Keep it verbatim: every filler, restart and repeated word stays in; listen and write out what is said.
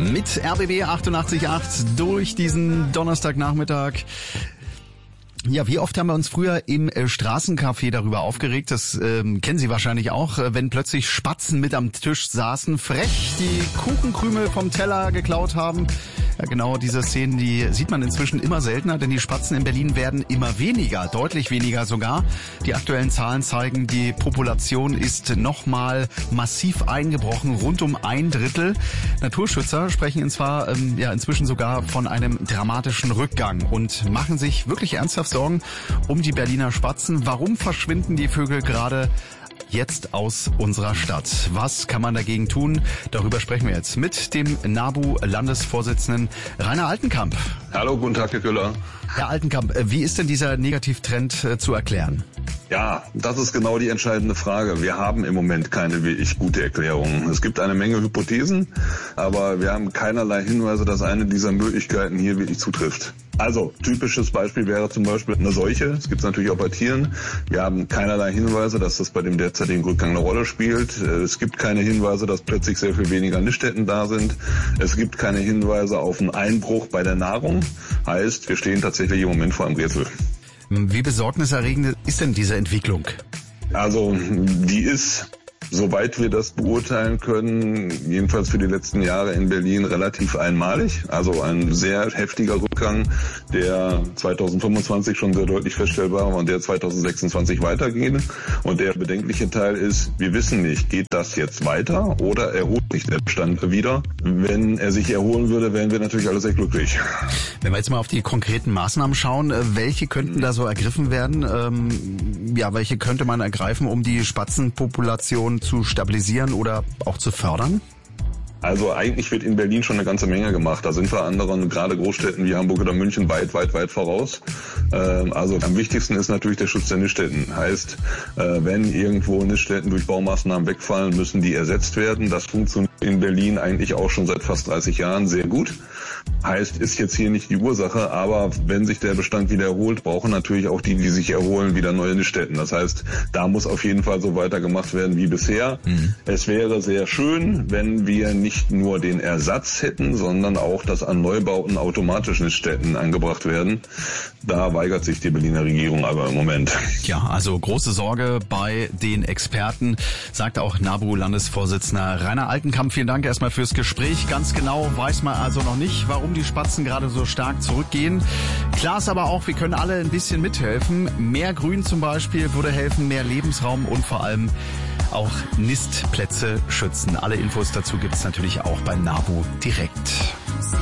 mit R B B achtundachtzig Komma acht durch diesen Donnerstagnachmittag. Ja, wie oft haben wir uns früher im äh, Straßencafé darüber aufgeregt, das ähm, kennen Sie wahrscheinlich auch, äh, wenn plötzlich Spatzen mit am Tisch saßen, frech die Kuchenkrümel vom Teller geklaut haben. Ja, genau diese Szenen, die sieht man inzwischen immer seltener, denn die Spatzen in Berlin werden immer weniger, deutlich weniger sogar. Die aktuellen Zahlen zeigen, die Population ist nochmal massiv eingebrochen, rund um ein Drittel. Naturschützer sprechen zwar ähm, ja inzwischen sogar von einem dramatischen Rückgang und machen sich wirklich ernsthaft Sorgen um die Berliner Spatzen. Warum verschwinden die Vögel gerade jetzt aus unserer Stadt? Was kann man dagegen tun? Darüber sprechen wir jetzt mit dem NABU-Landesvorsitzenden Rainer Altenkamp. Hallo, guten Tag, Herr Köhler. Herr Altenkamp, wie ist denn dieser Negativtrend äh, zu erklären? Ja, das ist genau die entscheidende Frage. Wir haben im Moment keine wirklich gute Erklärung. Es gibt eine Menge Hypothesen, aber wir haben keinerlei Hinweise, dass eine dieser Möglichkeiten hier wirklich zutrifft. Also, typisches Beispiel wäre zum Beispiel eine Seuche. Das gibt es natürlich auch bei Tieren. Wir haben keinerlei Hinweise, dass das bei dem derzeitigen Rückgang eine Rolle spielt. Es gibt keine Hinweise, dass plötzlich sehr viel weniger Niststätten da sind. Es gibt keine Hinweise auf einen Einbruch bei der Nahrung. Heißt, wir stehen tatsächlich im Moment vor einem Rätsel. Wie besorgniserregend ist denn diese Entwicklung? Also, die ist, soweit wir das beurteilen können, jedenfalls für die letzten Jahre in Berlin relativ einmalig. Also ein sehr heftiger Rückgang, der zweitausendfünfundzwanzig schon sehr deutlich feststellbar war und der zweitausendsechsundzwanzig weitergehen. Und der bedenkliche Teil ist, wir wissen nicht, geht das jetzt weiter oder erholt sich der Bestand wieder? Wenn er sich erholen würde, wären wir natürlich alle sehr glücklich. Wenn wir jetzt mal auf die konkreten Maßnahmen schauen, welche könnten da so ergriffen werden? Ähm, ja, welche könnte man ergreifen, um die Spatzenpopulation zu stabilisieren oder auch zu fördern? Also eigentlich wird in Berlin schon eine ganze Menge gemacht. Da sind wir anderen, gerade Großstädten wie Hamburg oder München, weit, weit, weit voraus. Also am wichtigsten ist natürlich der Schutz der Niststätten. Heißt, wenn irgendwo Niststätten durch Baumaßnahmen wegfallen, müssen die ersetzt werden. Das funktioniert in Berlin eigentlich auch schon seit fast dreißig Jahren sehr gut. Heißt, ist jetzt hier nicht die Ursache, aber wenn sich der Bestand wieder erholt, brauchen natürlich auch die, die sich erholen, wieder neue Niststätten. Das heißt, da muss auf jeden Fall so weitergemacht werden wie bisher. Mhm. Es wäre sehr schön, wenn wir nicht nur den Ersatz hätten, sondern auch, dass an Neubauten automatisch Niststätten angebracht werden. Da weigert sich die Berliner Regierung aber im Moment. Ja, also große Sorge bei den Experten, sagt auch NABU-Landesvorsitzender Rainer Altenkamp. Vielen Dank erstmal fürs Gespräch. Ganz genau weiß man also noch nicht, warum die Spatzen gerade so stark zurückgehen. Klar ist aber auch, wir können alle ein bisschen mithelfen. Mehr Grün zum Beispiel würde helfen, mehr Lebensraum und vor allem auch Nistplätze schützen. Alle Infos dazu gibt es natürlich auch bei NABU direkt.